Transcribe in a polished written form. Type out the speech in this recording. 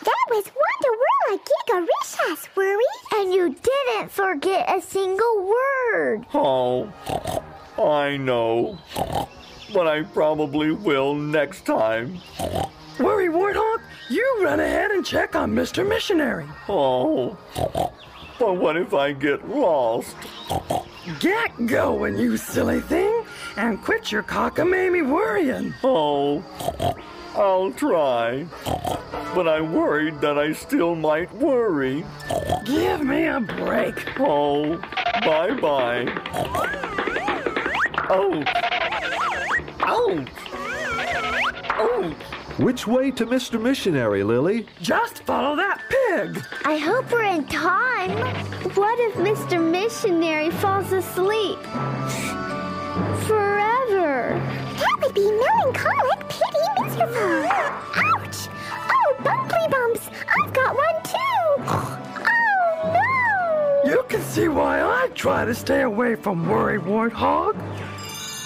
That was Wonderworld Gigarishas, Worry. And you didn't forget a single word. Oh, I know. But I probably will next time. Worry, Warthog, you run ahead and check on Mr. Missionary. Oh, but what if I get lost? Get going, you silly thing, and quit your cockamamie worrying. Oh, I'll try. But I'm worried that I still might worry. Give me a break. Oh, bye-bye. Oh. Ouch! Ouch! Which way to Mr. Missionary, Lily? Just follow that pig. I hope we're in time. What if Mr. Missionary falls asleep? Forever. That would be melancholic, pity, miserable. Ouch! Oh, bumply bumps! I've got one too! Oh, no! You can see why I try to stay away from Worry, Warthog.